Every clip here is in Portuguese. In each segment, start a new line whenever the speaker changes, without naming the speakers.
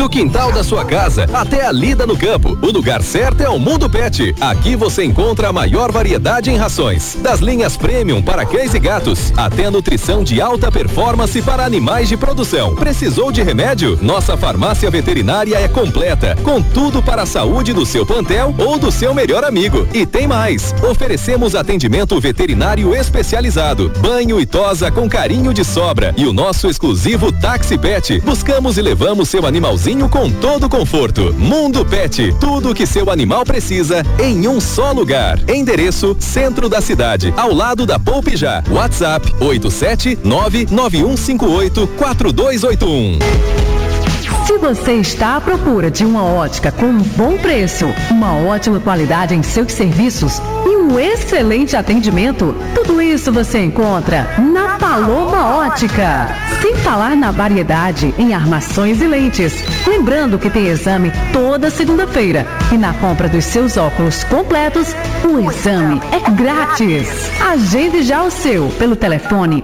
Do quintal da sua casa até a lida no campo, o lugar certo é o Mundo Pet. Aqui você encontra a maior variedade em rações, das linhas premium para cães e gatos, até a nutrição de alta performance para animais de produção. Precisou de remédio? Nossa farmácia veterinária é completa, com tudo para a saúde do seu plantel ou do seu melhor amigo. E tem mais, oferecemos atendimento veterinário especializado, banho e tosa com carinho de sobra e o nosso exclusivo Táxi Pet. Buscamos e levamos seu animalzinho com todo conforto. Mundo Pet, tudo o que seu animal precisa em um só lugar. Endereço: centro da cidade, ao lado da Poupe Já. WhatsApp: 87991584281.
Se você está à procura de uma ótica com um bom preço, uma ótima qualidade em seus serviços e um excelente atendimento, tudo isso você encontra na Paloma Ótica. Sem falar na variedade em armações e lentes. Lembrando que tem exame toda segunda-feira e na compra dos seus óculos completos, o exame é grátis. Agende já o seu pelo telefone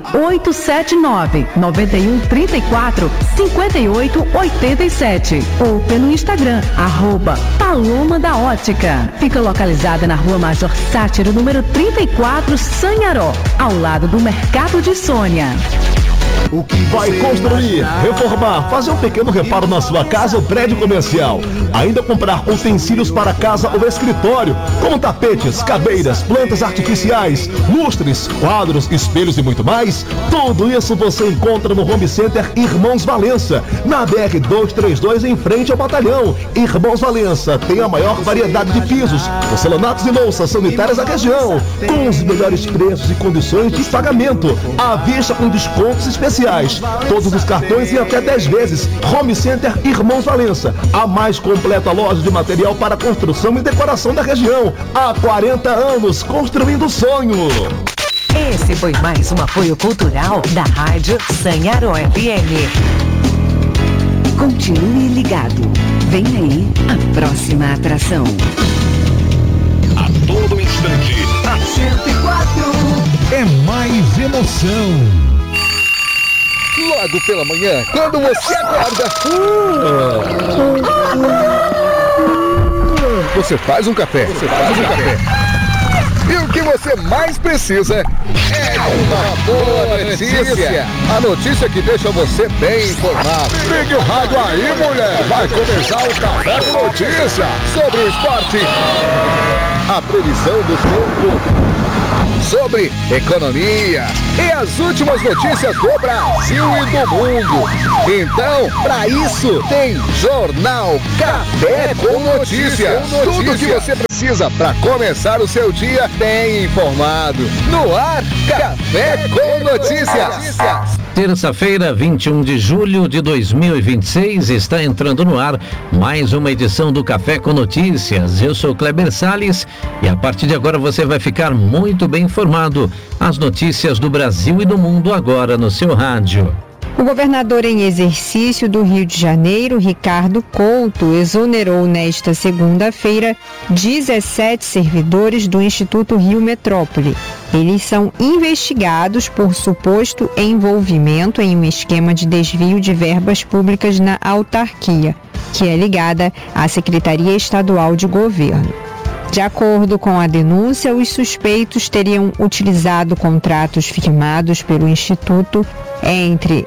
879-9134-5887 ou pelo Instagram, @Paloma da Ótica. Fica localizada na Rua Major Sátiro, número 34, Sanharó, ao lado do Mercado de Sônia.
O que vai construir, reformar, fazer um pequeno reparo na sua casa ou prédio comercial. Ainda comprar utensílios para casa ou escritório, como tapetes, cadeiras, plantas artificiais, lustres, quadros, espelhos e muito mais. Tudo isso você encontra no Home Center Irmãos Valença, na BR 232, em frente ao batalhão. Irmãos Valença tem a maior variedade de pisos, porcelanatos e louças sanitárias da região, com os melhores preços e condições de pagamento, à vista com descontos especiais. Todos os cartões em até 10 vezes. Home Center Irmãos Valença, a mais completa loja de material para construção e decoração da região. Há 40 anos, construindo sonho.
Esse foi mais um apoio cultural da Rádio Sanharó FM. Continue ligado. Vem aí a próxima atração.
A todo instante, a 104 é mais emoção.
Logo pela manhã, quando você acorda, você faz um café. E o que você mais precisa é uma boa notícia. A notícia que deixa você bem informado. Ligue o rádio aí, mulher. Vai começar o Café com Notícia sobre o esporte, a previsão do tempo, sobre economia e as últimas notícias do Brasil e do mundo. Então, para isso, tem Jornal Café com Notícias. Tudo que você precisa para começar o seu dia bem informado. No ar, Café com Notícias.
Terça-feira, 21 de julho de 2026, está entrando no ar mais uma edição do Café com Notícias. Eu sou Kleber Salles e a partir de agora você vai ficar muito bem informado. As notícias do Brasil e do mundo agora no seu rádio.
O governador em exercício do Rio de Janeiro, Ricardo Couto, exonerou nesta segunda-feira 17 servidores do Instituto Rio Metrópole. Eles são investigados por suposto envolvimento em um esquema de desvio de verbas públicas na autarquia, que é ligada à Secretaria Estadual de Governo. De acordo com a denúncia, os suspeitos teriam utilizado contratos firmados pelo Instituto entre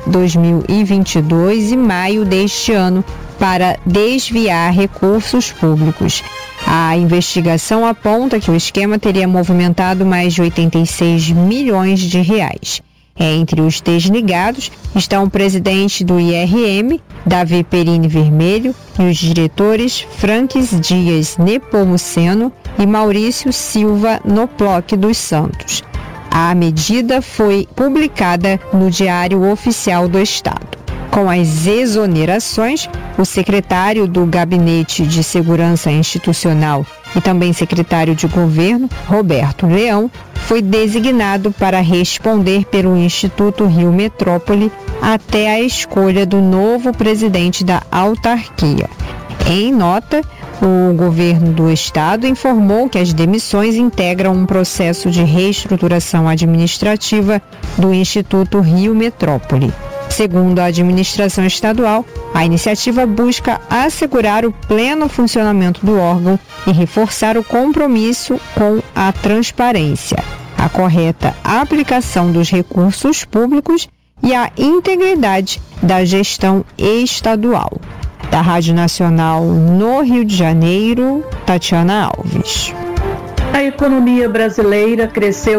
2022 e maio deste ano para desviar recursos públicos. A investigação aponta que o esquema teria movimentado mais de 86 milhões de reais. Entre os desligados estão o presidente do IRM, Davi Perini Vermelho, e os diretores Franques Dias Nepomuceno e Maurício Silva Noploc dos Santos. A medida foi publicada no Diário Oficial do Estado. Com as exonerações, o secretário do Gabinete de Segurança Institucional e também secretário de Governo, Roberto Leão, foi designado para responder pelo Instituto Rio Metrópole até a escolha do novo presidente da autarquia. Em nota, o governo do estado informou que as demissões integram um processo de reestruturação administrativa do Instituto Rio Metrópole. Segundo a administração estadual, a iniciativa busca assegurar o pleno funcionamento do órgão e reforçar o compromisso com a transparência, a correta aplicação dos recursos públicos e a integridade da gestão estadual. Da Rádio Nacional no Rio de Janeiro, Tatiana Alves.
A economia brasileira cresceu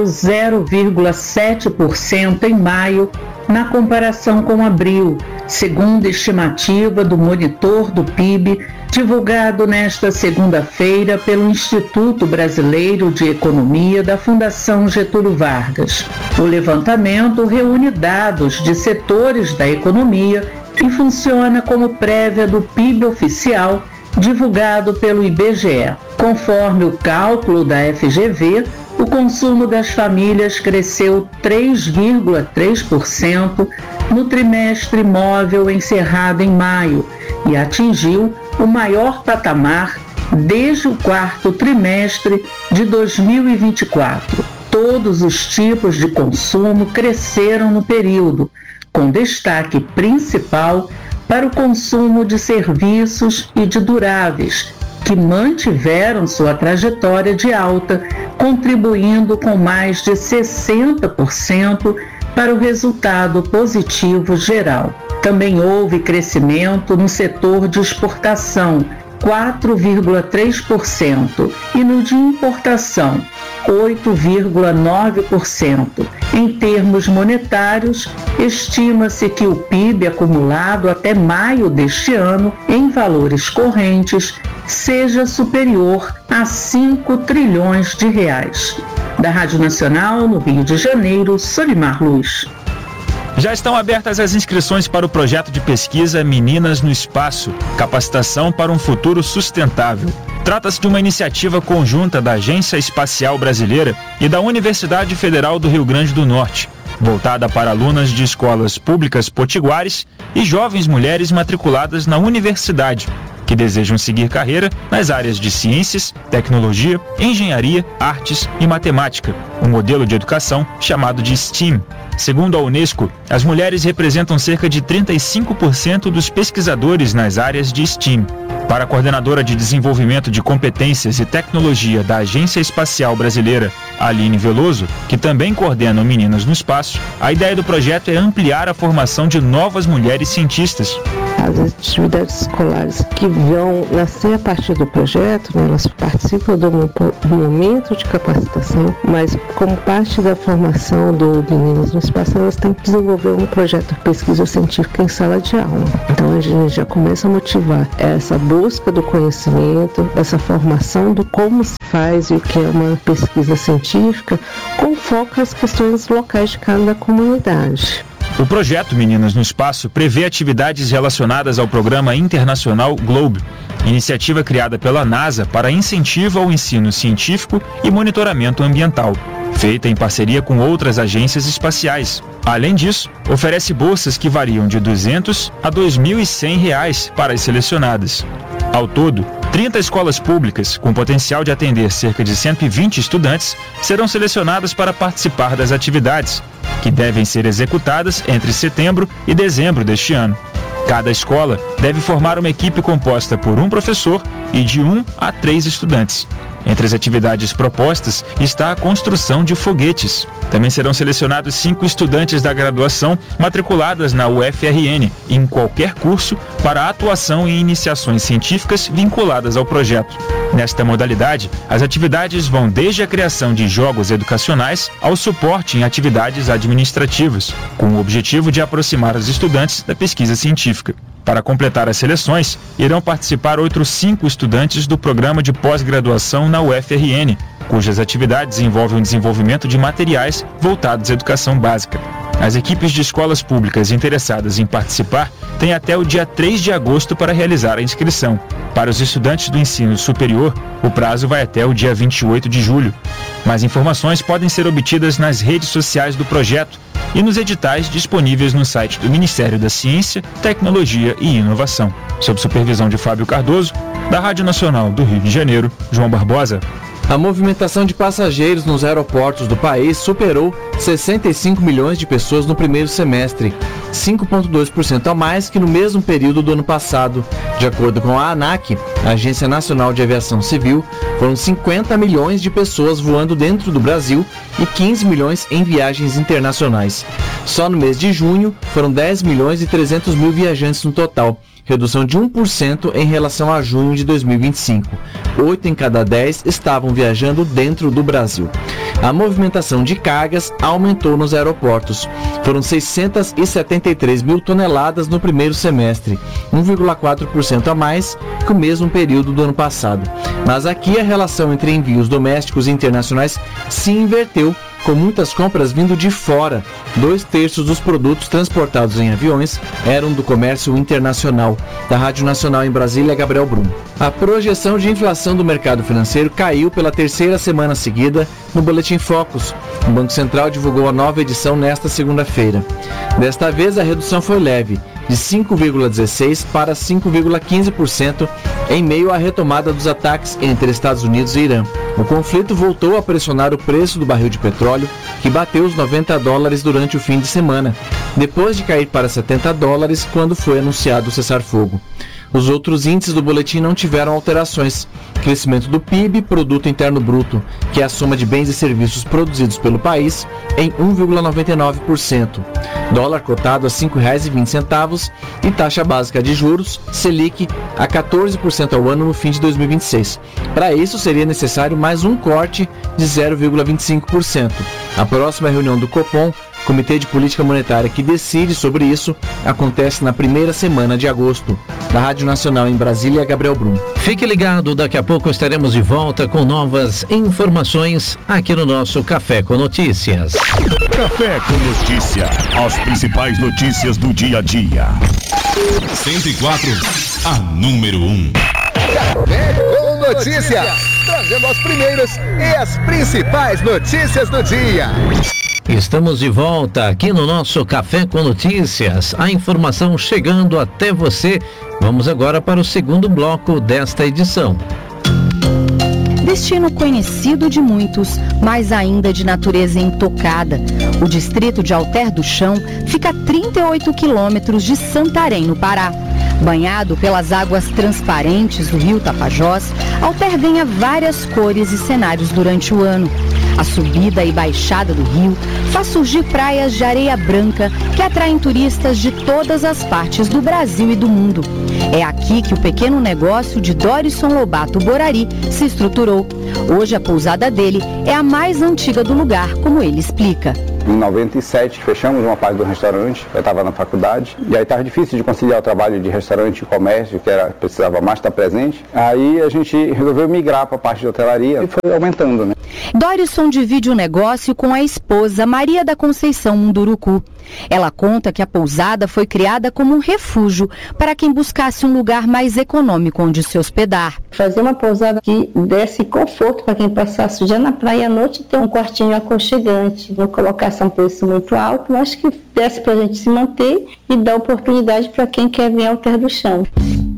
0,7% em maio, na comparação com abril, segundo a estimativa do Monitor do PIB, divulgado nesta segunda-feira pelo Instituto Brasileiro de Economia da Fundação Getúlio Vargas. O levantamento reúne dados de setores da economia e funciona como prévia do PIB oficial, divulgado pelo IBGE. Conforme o cálculo da FGV, o consumo das famílias cresceu 3,3% no trimestre móvel encerrado em maio e atingiu o maior patamar desde o quarto trimestre de 2024. Todos os tipos de consumo cresceram no período, com destaque principal para o consumo de serviços e de duráveis, que mantiveram sua trajetória de alta, contribuindo com mais de 60% para o resultado positivo geral. Também houve crescimento no setor de exportação, 4,3%, e no de importação, 8,9%. Em termos monetários, estima-se que o PIB acumulado até maio deste ano, em valores correntes, seja superior a 5 trilhões de reais. Da Rádio Nacional, no Rio de Janeiro, Solimar Luz.
Já estão abertas as inscrições para o projeto de pesquisa Meninas no Espaço, capacitação para um futuro sustentável. Trata-se de uma iniciativa conjunta da Agência Espacial Brasileira e da Universidade Federal do Rio Grande do Norte, voltada para alunas de escolas públicas potiguares e jovens mulheres matriculadas na universidade, que desejam seguir carreira nas áreas de ciências, tecnologia, engenharia, artes e matemática, um modelo de educação chamado de STEAM. Segundo a Unesco, as mulheres representam cerca de 35% dos pesquisadores nas áreas de STEAM. Para a coordenadora de desenvolvimento de competências e tecnologia da Agência Espacial Brasileira, Aline Veloso, que também coordena o Meninas no Espaço, a ideia do projeto é ampliar a formação de novas mulheres cientistas.
As atividades escolares que vão nascer a partir do projeto, elas participam do momento de capacitação, mas como parte da formação do Meninas no Espaço, elas têm que desenvolver um projeto de pesquisa científica em sala de aula. Então a gente já começa a motivar essa busca do conhecimento, essa formação do como se faz e o que é uma pesquisa científica, com foco nas questões locais de cada comunidade.
O projeto Meninas no Espaço prevê atividades relacionadas ao programa internacional Globe, iniciativa criada pela NASA para incentivo ao ensino científico e monitoramento ambiental, feita em parceria com outras agências espaciais. Além disso, oferece bolsas que variam de R$ 200 a R$ 2.100 para as selecionadas. Ao todo, 30 escolas públicas, com potencial de atender cerca de 120 estudantes, serão selecionadas para participar das atividades, que devem ser executadas entre setembro e dezembro deste ano. Cada escola deve formar uma equipe composta por um professor e de 1 a 3 estudantes. Entre as atividades propostas está a construção de foguetes. Também serão selecionados 5 estudantes da graduação matriculadas na UFRN em qualquer curso para atuação em iniciações científicas vinculadas ao projeto. Nesta modalidade, as atividades vão desde a criação de jogos educacionais ao suporte em atividades administrativas, com o objetivo de aproximar os estudantes da pesquisa científica. Para completar as seleções, irão participar outros 5 estudantes do programa de pós-graduação na UFRN, cujas atividades envolvem o desenvolvimento de materiais voltados à educação básica. As equipes de escolas públicas interessadas em participar têm até o dia 3 de agosto para realizar a inscrição. Para os estudantes do ensino superior, o prazo vai até o dia 28 de julho. Mais informações podem ser obtidas nas redes sociais do projeto e nos editais disponíveis no site do Ministério da Ciência, Tecnologia e Inovação. Sob supervisão de Fábio Cardoso, da Rádio Nacional do Rio de Janeiro, João Barbosa.
A movimentação de passageiros nos aeroportos do país superou 65 milhões de pessoas no primeiro semestre, 5,2% a mais que no mesmo período do ano passado. De acordo com a ANAC, a Agência Nacional de Aviação Civil, foram 50 milhões de pessoas voando dentro do Brasil e 15 milhões em viagens internacionais. Só no mês de junho, foram 10 milhões e 300 mil viajantes no total, redução de 1% em relação a junho de 2025. 8 em cada 10 estavam viajando dentro do Brasil. A movimentação de cargas aumentou nos aeroportos. Foram 673 mil toneladas no primeiro semestre, 1,4% a mais que o mesmo período do ano passado. Mas aqui a relação entre envios domésticos e internacionais se inverteu, com muitas compras vindo de fora. 2/3 dos produtos transportados em aviões eram do comércio internacional. Da Rádio Nacional em Brasília, Gabriel Brum. A projeção de inflação do mercado financeiro caiu pela terceira semana seguida no Boletim Focus. O Banco Central divulgou a nova edição nesta segunda-feira. Desta vez, a redução foi leve, de 5,16% para 5,15%, em meio à retomada dos ataques entre Estados Unidos e Irã. O conflito voltou a pressionar o preço do barril de petróleo, que bateu os $90 durante o fim de semana, depois de cair para $70 quando foi anunciado o cessar-fogo. Os outros índices do boletim não tiveram alterações. Crescimento do PIB, Produto Interno Bruto, que é a soma de bens e serviços produzidos pelo país, em 1,99%. Dólar cotado a R$ 5,20 e taxa básica de juros, Selic, a 14% ao ano no fim de 2026. Para isso, seria necessário mais um corte de 0,25%. A próxima reunião do Copom, Comitê de Política Monetária, que decide sobre isso, acontece na primeira semana de agosto. Da Rádio Nacional em Brasília, Gabriel Brum.
Fique ligado, daqui a pouco estaremos de volta com novas informações aqui no nosso Café com Notícias.
Café com Notícia, as principais notícias do dia a dia.
104, a número 1.
Café com Notícia, trazendo as primeiras e as principais notícias do dia.
Estamos de volta aqui no nosso Café com Notícias, a informação chegando até você. Vamos agora para o segundo bloco desta edição.
Destino conhecido de muitos, mas ainda de natureza intocada. O distrito de Alter do Chão fica a 38 quilômetros de Santarém, no Pará. Banhado pelas águas transparentes do rio Tapajós, Alter ganha várias cores e cenários durante o ano. A subida e baixada do rio faz surgir praias de areia branca que atraem turistas de todas as partes do Brasil e do mundo. É aqui que o pequeno negócio de Dorison Lobato Borari se estruturou. Hoje a pousada dele é a mais antiga do lugar, como ele explica.
Em 97, fechamos uma parte do restaurante, eu estava na faculdade, e aí estava difícil de conciliar o trabalho de restaurante e comércio, que precisava mais estar presente. Aí a gente resolveu migrar para a parte de hotelaria e foi aumentando, né?
Dorison divide o negócio com a esposa Maria da Conceição Munduruku. Ela conta que a pousada foi criada como um refúgio para quem buscasse um lugar mais econômico onde se hospedar.
Fazer uma pousada que desse conforto para quem passasse o dia na praia à noite e ter um quartinho aconchegante. Não colocasse um preço muito alto, mas que desse para a gente se manter e dar oportunidade para quem quer vir ao Alter do Chão.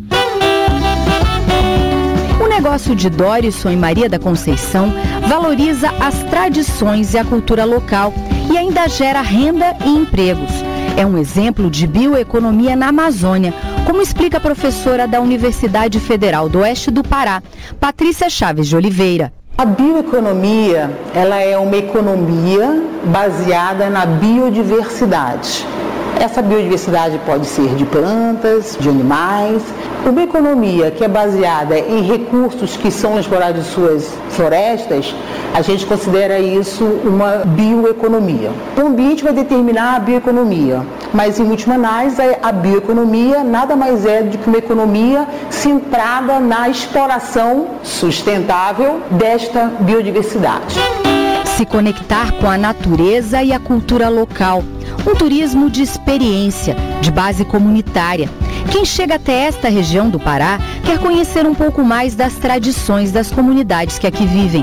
O negócio de Dorison e Maria da Conceição valoriza as tradições e a cultura local e ainda gera renda e empregos. É um exemplo de bioeconomia na Amazônia, como explica a professora da Universidade Federal do Oeste do Pará, Patrícia Chaves de Oliveira.
A bioeconomia, ela é uma economia baseada na biodiversidade. Essa biodiversidade pode ser de plantas, de animais. Uma economia que é baseada em recursos que são explorados em suas florestas, a gente considera isso uma bioeconomia. O ambiente vai determinar a bioeconomia, mas em última análise a bioeconomia nada mais é do que uma economia centrada na exploração sustentável desta biodiversidade.
Se conectar com a natureza e a cultura local. Um turismo de experiência, de base comunitária. Quem chega até esta região do Pará quer conhecer um pouco mais das tradições das comunidades que aqui vivem.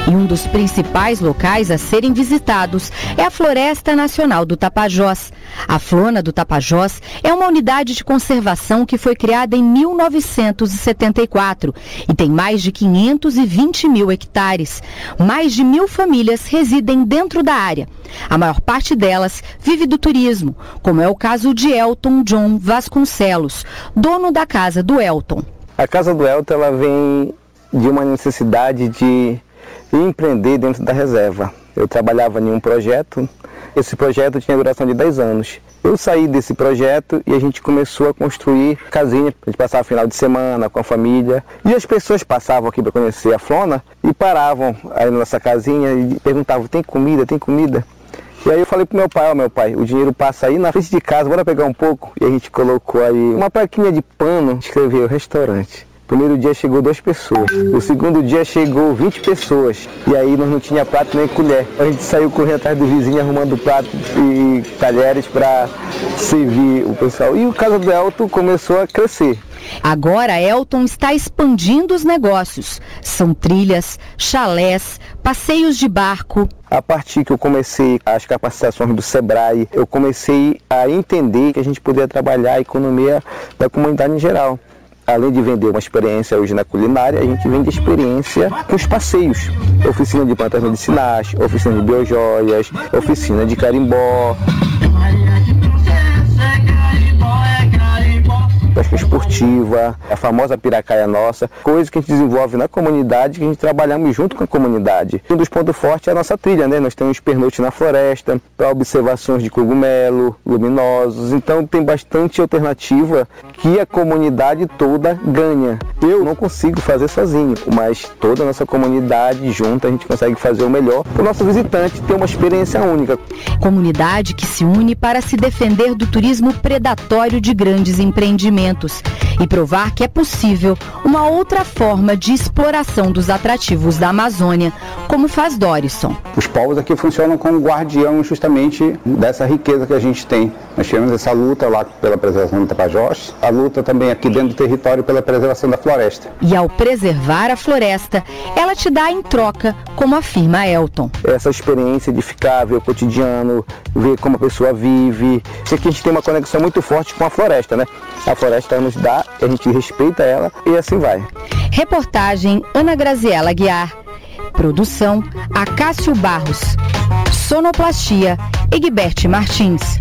E um dos principais locais a serem visitados é a Floresta Nacional do Tapajós. A Flona do Tapajós é uma unidade de conservação que foi criada em 1974 e tem mais de 520 mil hectares. Mais de 1.000 famílias residem dentro da área. A maior parte delas vive do turismo, como é o caso de Elton John Vasconcelos, dono da Casa do Elton.
A Casa do Elton, ela vem de uma necessidade de empreender dentro da reserva. Eu trabalhava em um projeto, esse projeto tinha duração de 10 anos. Eu saí desse projeto e a gente começou a construir casinha, a gente passava final de semana com a família. E as pessoas passavam aqui para conhecer a Flona e paravam aí na nossa casinha e perguntavam, tem comida, tem comida? E aí eu falei pro meu pai, ó, meu pai, o dinheiro passa aí na frente de casa, bora pegar um pouco. E a gente colocou aí uma plaquinha de pano, escreveu restaurante. Primeiro dia chegou 2 pessoas, o segundo dia chegou 20 pessoas, e aí nós não tinha prato nem colher. A gente saiu correndo atrás do vizinho arrumando prato e talheres para servir o pessoal. E o Casa do Elton começou a crescer.
Agora Elton está expandindo os negócios. São trilhas, chalés, passeios de barco.
A partir que eu comecei as capacitações do Sebrae, eu comecei a entender que a gente poderia trabalhar a economia da comunidade em geral. Além de vender uma experiência hoje na culinária, a gente vende experiência com os passeios. Oficina de plantas medicinais, oficina de biojoias, oficina de carimbó, pesca esportiva, a famosa piracaia nossa, coisa que a gente desenvolve na comunidade, que a gente trabalhamos junto com a comunidade. Um dos pontos fortes é a nossa trilha, né? Nós temos pernoite na floresta, para observações de cogumelo, luminosos, então tem bastante alternativa que a comunidade toda ganha. Eu não consigo fazer sozinho, mas toda a nossa comunidade junta a gente consegue fazer o melhor para o nosso visitante ter uma experiência única.
Comunidade que se une para se defender do turismo predatório de grandes empreendimentos e provar que é possível uma outra forma de exploração dos atrativos da Amazônia, como faz Dorison.
Os povos aqui funcionam como guardião justamente dessa riqueza que a gente tem. Nós tivemos essa luta lá pela preservação do Tapajós, a luta também aqui dentro do território pela preservação da floresta.
E ao preservar a floresta, ela te dá em troca, como afirma Elton.
Essa experiência de ficar, ver o cotidiano, ver como a pessoa vive. Aqui a gente tem uma conexão muito forte com a floresta, né? A floresta nos dá, a gente respeita ela e assim vai.
Reportagem Ana Graziela Guiar. Produção Acácio Barros. Sonoplastia Egbert Martins.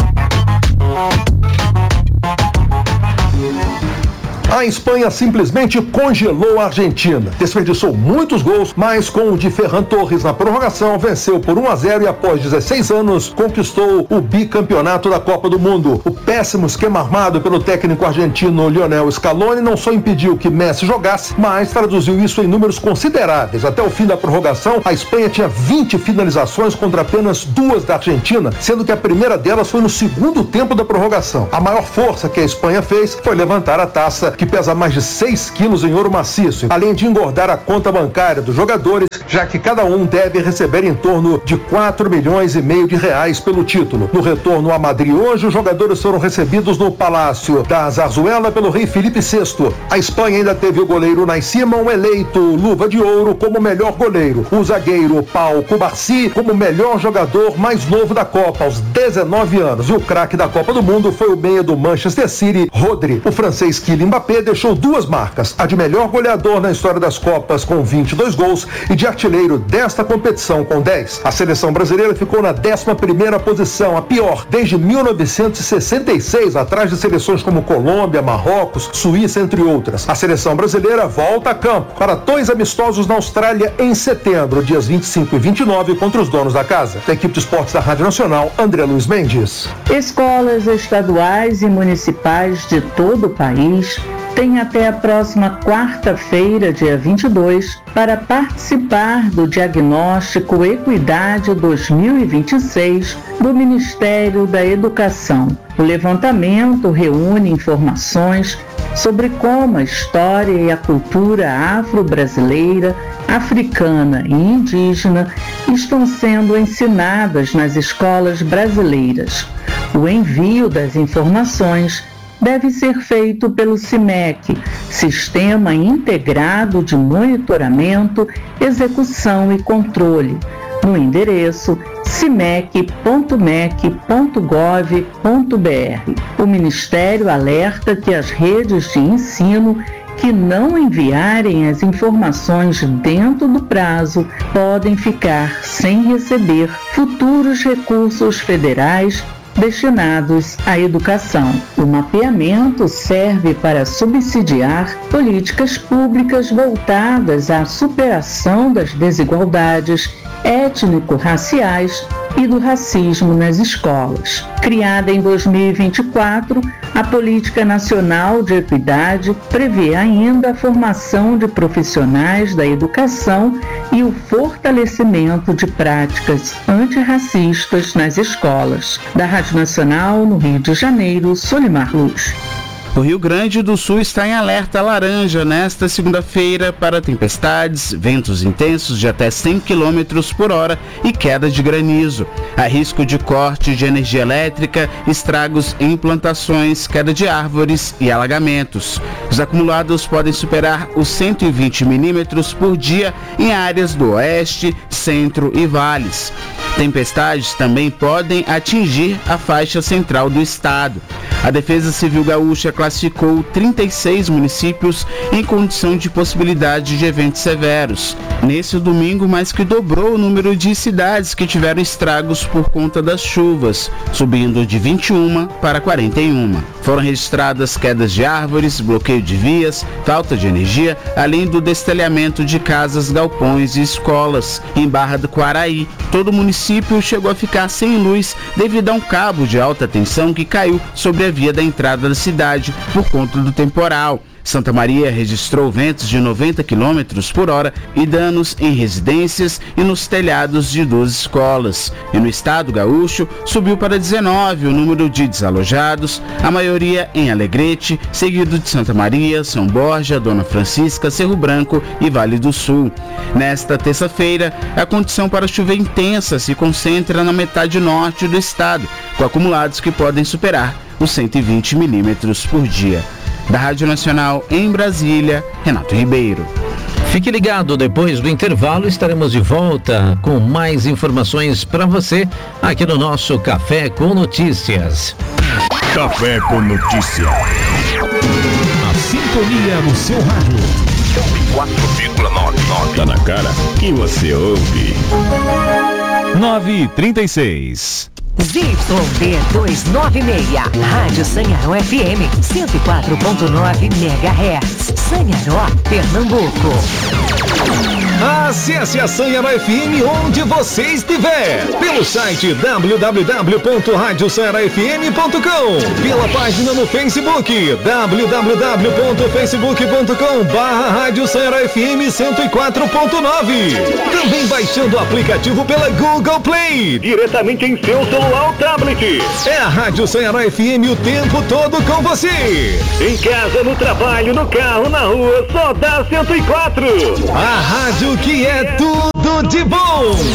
A Espanha simplesmente congelou a Argentina. Desperdiçou muitos gols, mas com o de Ferran Torres na prorrogação, venceu por 1-0 e após 16 anos conquistou o bicampeonato da Copa do Mundo. O péssimo esquema armado pelo técnico argentino Lionel Scaloni não só impediu que Messi jogasse, mas traduziu isso em números consideráveis. Até o fim da prorrogação, a Espanha tinha 20 finalizações contra apenas 2 da Argentina, sendo que a primeira delas foi no segundo tempo da prorrogação. A maior força que a Espanha fez foi levantar a taça, que pesa mais de 6 quilos em ouro maciço, além de engordar a conta bancária dos jogadores, já que cada um deve receber em torno de 4,5 milhões de reais pelo título. No retorno a Madrid hoje, os jogadores foram recebidos no Palácio da Zarzuela pelo rei Felipe VI. A Espanha ainda teve o goleiro Unai Simon eleito luva de ouro como melhor goleiro, o zagueiro Pau Cubarsí como melhor jogador mais novo da Copa, aos 19 anos, e o craque da Copa do Mundo foi o meia do Manchester City, Rodri. O francês Kylian Mbappé deixou 2 marcas, a de melhor goleador na história das Copas com 22 gols e de artilheiro desta competição com 10. A seleção brasileira ficou na 11ª posição, a pior desde 1966, atrás de seleções como Colômbia, Marrocos, Suíça, entre outras. A seleção brasileira volta a campo para 2 amistosos na Austrália em setembro, dias 25 e 29, contra os donos da casa. Da equipe de esportes da Rádio Nacional, André Luiz Mendes.
Escolas estaduais e municipais de todo o país tem até a próxima quarta-feira, dia 22, para participar do Diagnóstico Equidade 2026 do Ministério da Educação. O levantamento reúne informações sobre como a história e a cultura afro-brasileira, africana e indígena estão sendo ensinadas nas escolas brasileiras. O envio das informações deve ser feito pelo CIMEC, Sistema Integrado de Monitoramento, Execução e Controle, no endereço cimec.mec.gov.br. O Ministério alerta que as redes de ensino que não enviarem as informações dentro do prazo podem ficar sem receber futuros recursos federais destinados à educação. O mapeamento serve para subsidiar políticas públicas voltadas à superação das desigualdades étnico-raciais e do racismo nas escolas. Criada em 2024, a Política Nacional de Equidade prevê ainda a formação de profissionais da educação e o fortalecimento de práticas antirracistas nas escolas. Da Rádio Nacional, no Rio de Janeiro, Solimar Luz.
O Rio Grande do Sul está em alerta laranja nesta segunda-feira para tempestades, ventos intensos de até 100 km por hora e queda de granizo. Há risco de corte de energia elétrica, estragos em plantações, queda de árvores e alagamentos. Os acumulados podem superar os 120 milímetros por dia em áreas do oeste, centro e vales. Tempestades também podem atingir a faixa central do estado. A Defesa Civil Gaúcha classificou 36 municípios em condição de possibilidade de eventos severos. Nesse domingo, mais que dobrou o número de cidades que tiveram estragos por conta das chuvas, subindo de 21 para 41. Foram registradas quedas de árvores, bloqueio de vias, falta de energia, além do destelhamento de casas, galpões e escolas. Em Barra do Quaraí, todo o município chegou a ficar sem luz devido a um cabo de alta tensão que caiu sobre a via da entrada da cidade por conta do temporal. Santa Maria registrou ventos de 90 km por hora e danos em residências e nos telhados de 12 escolas. E no estado gaúcho, subiu para 19 o número de desalojados, a maioria em Alegrete, seguido de Santa Maria, São Borja, Dona Francisca, Cerro Branco e Vale do Sul. Nesta terça-feira, a condição para chuva intensa se concentra na metade norte do estado, com acumulados que podem superar os 120 milímetros por dia. Da Rádio Nacional em Brasília, Renato Ribeiro.
Fique ligado, depois do intervalo estaremos de volta com mais informações para você aqui no nosso Café com Notícias.
Café com Notícia.
A sintonia no seu rádio.
4,99. Tá na cara que você ouve.
9h36.
ZYD 296, Rádio Sanharó FM, 104.9 MHz, Sanharó, Pernambuco.
Acesse a Sanharó FM onde você estiver, pelo site www.radiosanharofm.com, pela página no Facebook, www.facebook.com/Rádio Sanharó FM 104.9, também baixando o aplicativo pela Google Play, diretamente em seu celular ou tablet. É a Rádio Sanharó FM o tempo todo com você. Em casa, no trabalho, no carro, na rua, só dá 104. A rádio que é tudo de bom.